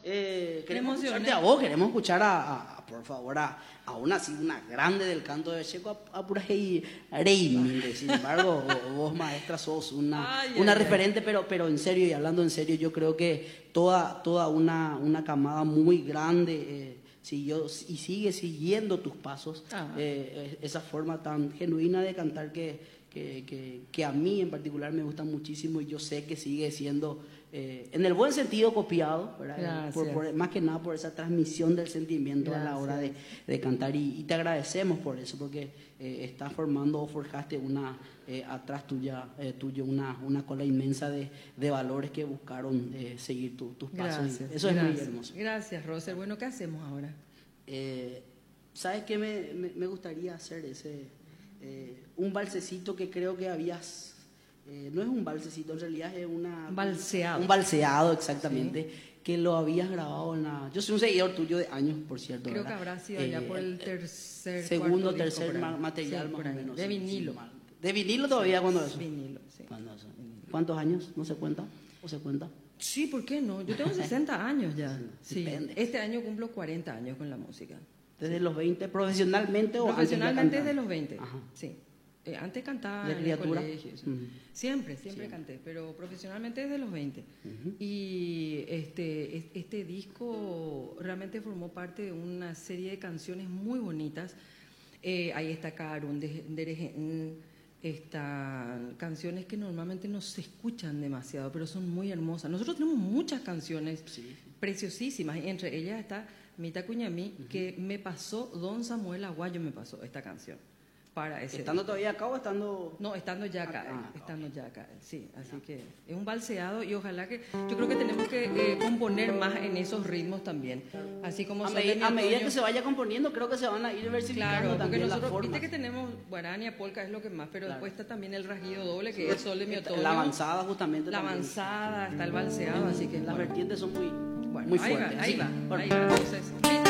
queremos emocioné. escucharte a vos, queremos escuchar por favor, a una grande del canto de Checo, a pura Reimi. Sin embargo, vos maestra sos una referente, pero en serio, y hablando en serio, yo creo que toda una camada muy grande siguió y sigue siguiendo tus pasos, esa forma tan genuina de cantar que a mí en particular me gusta muchísimo, y yo sé que sigue siendo en el buen sentido copiado, ¿verdad? Más que nada por esa transmisión del sentimiento. Gracias. A la hora de cantar, y te agradecemos por eso, porque estás formando o forjaste atrás tuyo una cola inmensa de valores que buscaron seguir tus pasos. Gracias, eso es muy hermoso. Gracias, Roser. Bueno, ¿qué hacemos ahora? ¿Sabes qué me gustaría hacer? Un valsecito que creo que habías... no es un valsecito, en realidad es un balseado, exactamente, sí. Que lo habías grabado yo soy un seguidor tuyo de años, por cierto. Creo que habrá sido ya por el segundo, tercer material, sí, más o menos. De vinilo. ¿De vinilo todavía? Sí, ¿Cuándo eso? Vinilo, sí. ¿Cuántos años? ¿No se cuenta? ¿O se cuenta? Sí, ¿por qué no? Yo tengo 60 años ya. Sí. Depende. Este año cumplo 40 años con la música. ¿Desde los 20 profesionalmente o profesionalmente desde los 20, Ajá. Sí. Antes cantaba ¿De en el colegio. Siempre canté, pero profesionalmente desde los 20. Y este disco realmente formó parte de una serie de canciones muy bonitas. Ahí está Karun, están canciones que normalmente no se escuchan demasiado, pero son muy hermosas. Nosotros tenemos muchas canciones preciosísimas, y entre ellas está Mita Cuñamí, que me pasó, Don Samuel Aguayo me pasó esta canción. ¿Estando todavía acá o estando...? No, estando ya acá, sí. Así que es un balseado, y ojalá que... Yo creo que tenemos que componer más en esos ritmos también. Así como... A medida que se vaya componiendo, creo que se van a ir diversificando también las formas. Viste que tenemos guarania, polka es lo que más, pero después está también el rasguido doble, que es sol de mi otoño. La avanzada justamente la también. Avanzada, está el balseado, así que... Las vertientes son muy muy fuertes. Ahí va. Entonces...